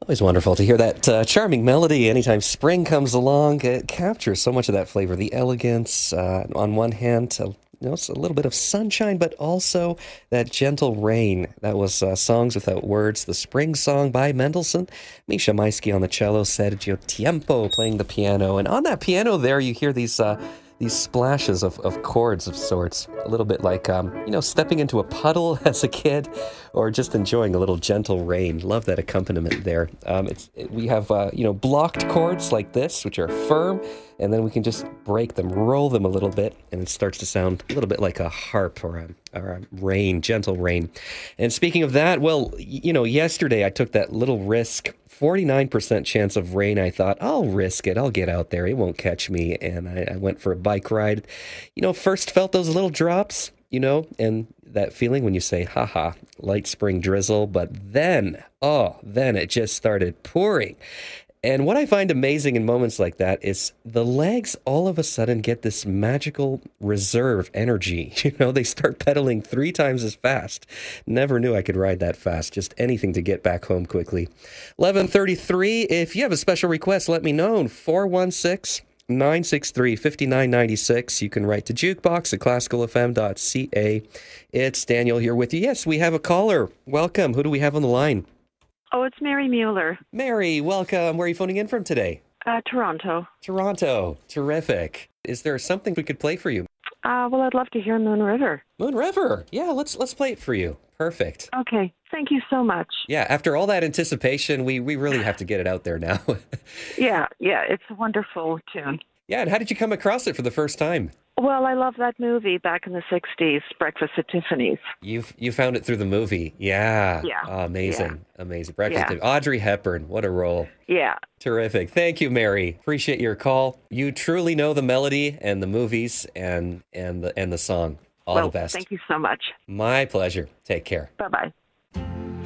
Always wonderful to hear that charming melody. Anytime spring comes along, it captures so much of that flavor. The elegance, on one hand, it's a little bit of sunshine, but also that gentle rain. That was Songs Without Words, the spring song by Mendelssohn. Misha Maisky on the cello, Sergio Tiempo playing the piano. And on that piano there, you hear these splashes of chords of sorts, a little bit like, stepping into a puddle as a kid, or just enjoying a little gentle rain. Love that accompaniment there. We have, blocked chords like this, which are firm, and then we can just break them, roll them a little bit, and it starts to sound a little bit like a harp or a rain, gentle rain. And speaking of that, well, yesterday I took that little risk, 49% chance of rain. I thought, I'll risk it. I'll get out there. It won't catch me. And I went for a bike ride. First felt those little drops, and that feeling when you say, haha, light spring drizzle. But then it just started pouring. And what I find amazing in moments like that is the legs all of a sudden get this magical reserve energy. They start pedaling 3 times as fast. Never knew I could ride that fast. Just anything to get back home quickly. 11:33. If you have a special request, let me know. 416-963-5996. You can write to jukebox at classicalfm.ca. It's Daniel here with you. Yes, we have a caller. Welcome. Who do we have on the line? Oh, it's Mary Mueller. Mary, welcome. Where are you phoning in from today? Toronto. Toronto. Terrific. Is there something we could play for you? Well, I'd love to hear Moon River. Moon River. Yeah, let's play it for you. Perfect. Okay. Thank you so much. Yeah, after all that anticipation, we really have to get it out there now. Yeah, it's a wonderful tune. Yeah, and how did you come across it for the first time? Well, I love that movie back in the 60s, Breakfast at Tiffany's. You found it through the movie. Yeah. Yeah. Oh, amazing. Yeah. Amazing. Breakfast at Tiffany's. Audrey Hepburn. What a role. Yeah. Terrific. Thank you, Mary. Appreciate your call. You truly know the melody and the movies and the song. All the best. Thank you so much. My pleasure. Take care. Bye-bye.